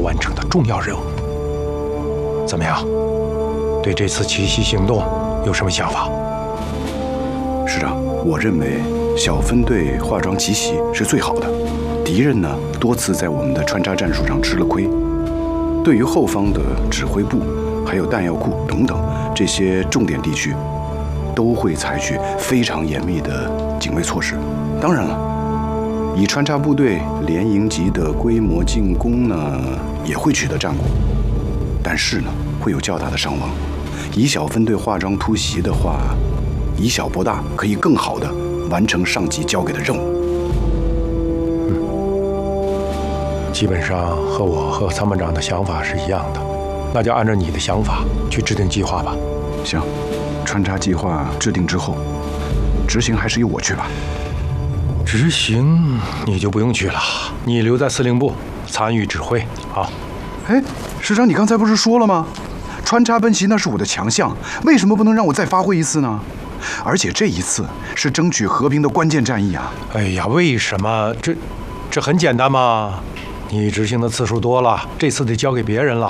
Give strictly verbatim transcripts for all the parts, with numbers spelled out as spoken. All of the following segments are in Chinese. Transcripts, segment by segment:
完成的重要任务。怎么样？对这次奇袭行动有什么想法？ 师长，我认为小分队化妆奇袭是最好的。敌人呢，多次在我们的穿插战术上吃了亏。对于后方的指挥部、还有弹药库等等这些重点地区，都会采取非常严密的警卫措施。当然了，以穿插部队连营级的规模进攻呢，也会取得战果，但是呢，会有较大的伤亡。以小分队化妆突袭的话，以小博大，可以更好的完成上级交给的任务。 嗯，基本上和我和参谋长的想法是一样的，那就按照你的想法去制定计划吧。 行，穿插计划制定之后，执行还是由我去吧。 执行你就不用去了，你留在司令部参与指挥啊。 哎，师长，你刚才不是说了吗？穿插奔袭那是我的强项，为什么不能让我再发挥一次呢？而且这一次是争取和平的关键战役啊！ 哎呀，为什么？这这很简单嘛，你执行的次数多了，这次得交给别人了。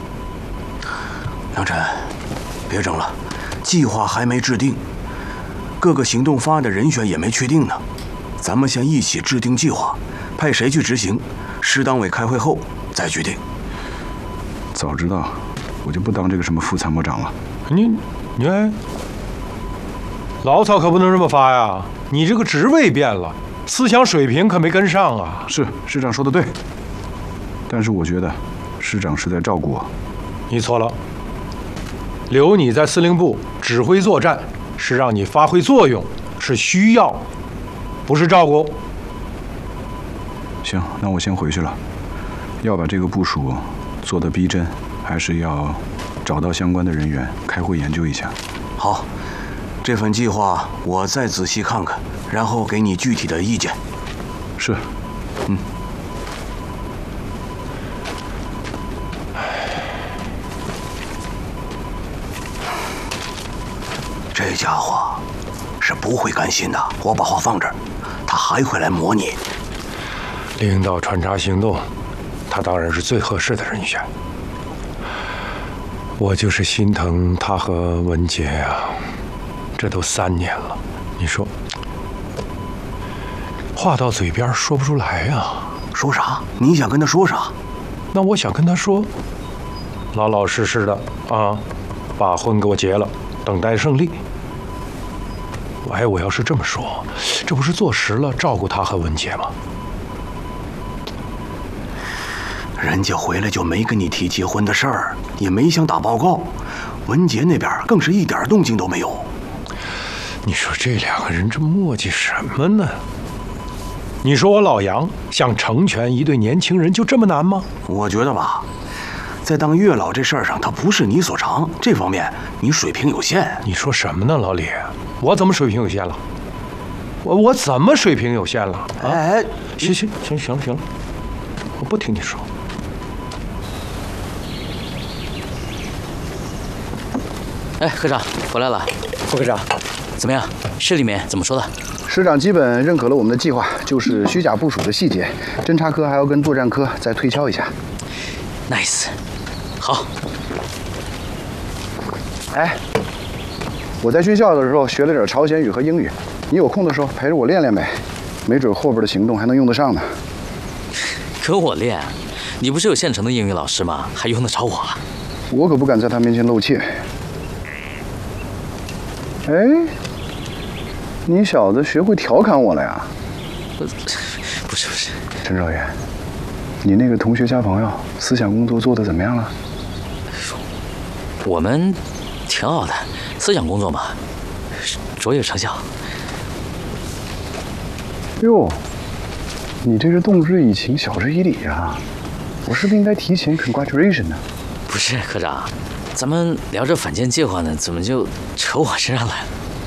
杨晨，别争了，计划还没制定，各个行动方案的人选也没确定呢。咱们先一起制定计划，派谁去执行，师党委开会后再决定。 早知道我就不当这个什么副参谋长了。 你你哎，牢骚可不能这么发呀！你这个职位变了，思想水平可没跟上啊。 是，师长说的对，但是我觉得师长是在照顾我。 你错了，留你在司令部指挥作战是让你发挥作用，是需要，不是照顾。 行，那我先回去了。要把这个部署做得逼真，还是要找到相关的人员开会研究一下。 好，这份计划我再仔细看看，然后给你具体的意见。 是，嗯。 这家伙是不会甘心的。我把话放这儿，他还会来磨你。 领导穿插行动，他当然是最合适的人选。我就是心疼他和文杰呀、啊，这都三年了，你说，话到嘴边说不出来呀、啊。 说啥？你想跟他说啥？ 那我想跟他说，老老实实的啊，把婚给我结了，等待胜利。哎，我要是这么说，这不是坐实了照顾他和文杰吗？ 人家回来就没跟你提结婚的事儿，也没想打报告。文杰那边更是一点动静都没有。 你说这两个人这磨叽什么呢？你说我老杨想成全一对年轻人就这么难吗？ 我觉得吧，在当月老这事儿上，他不是你所长，这方面你水平有限。 你说什么呢，老李？我怎么水平有限了？我我怎么水平有限了？啊、哎，行行行行了行了，我不听你说。 哎，科长回来了。副科长，怎么样？市里面怎么说的？ 师长基本认可了我们的计划，就是虚假部署的细节，侦察科还要跟作战科再推敲一下。 Nice， 好。 哎，我在军校的时候学了点朝鲜语和英语，你有空的时候陪着我练练呗，没准后边的行动还能用得上呢。 可我练，你不是有现成的英语老师吗？还用得着我？ 我可不敢在他面前露怯。哎，你小子学会调侃我了呀？ 不是不是， 陈少爷，你那个同学加朋友思想工作做得怎么样了？ 我们挺好的，思想工作嘛，卓有成效。 哟，你这是动之以情，晓之以理啊！我是不是应该提前 congratulation 呢？ 不是科长，咱们聊着反间计划呢，怎么就扯我身上来了？